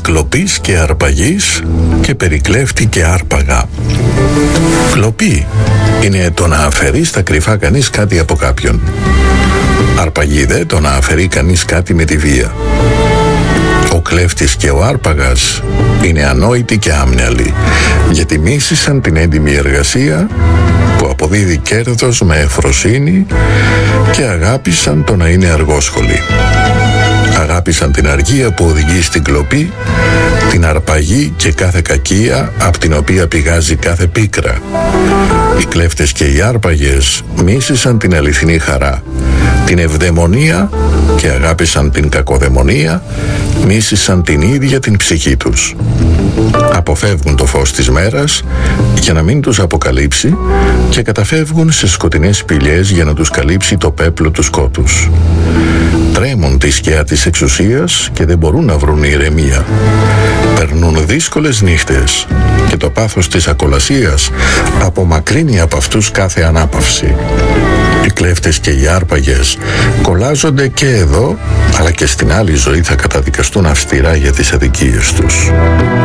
κλοπής και αρπαγής και περικλέφτη και άρπαγα. Κλοπή είναι το να αφαιρεί στα κρυφά κανείς κάτι από κάποιον. Αρπαγή δε το να αφαιρεί κανείς κάτι με τη βία. Ο κλέφτης και ο άρπαγας είναι ανόητοι και άμυαλοι, γιατί μίσησαν την έντιμη εργασία που αποδίδει κέρδος με ευφροσύνη και αγάπησαν το να είναι αργόσχολοι. Αγάπησαν την αργία που οδηγεί στην κλοπή, την αρπαγή και κάθε κακία από την οποία πηγάζει κάθε πίκρα. Οι κλέφτες και οι άρπαγες μίσησαν την αληθινή χαρά, την ευδαιμονία και αγάπησαν την κακοδαιμονία, μίσησαν την ίδια την ψυχή τους. Αποφεύγουν το φως της μέρας για να μην τους αποκαλύψει και καταφεύγουν σε σκοτεινές σπηλιές για να τους καλύψει το πέπλο του σκότους. Τρέμουν τη σκιά της εξουσίας και δεν μπορούν να βρουν ηρεμία. Περνούν δύσκολες νύχτες και το πάθος της ακολασίας απομακρύνει από αυτούς κάθε ανάπαυση. Οι κλέφτες και οι άρπαγες κολλάζονται και εδώ, αλλά και στην άλλη ζωή θα καταδικαστούν αυστηρά για τις αδικίες τους.